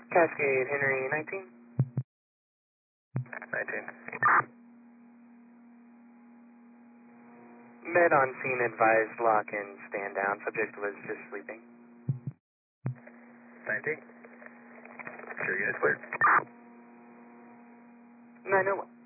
Cascade, Henry 19. 19. Med on scene advised lock and stand down. Subject was just sleeping. 19. Sure unit's cleared. 901.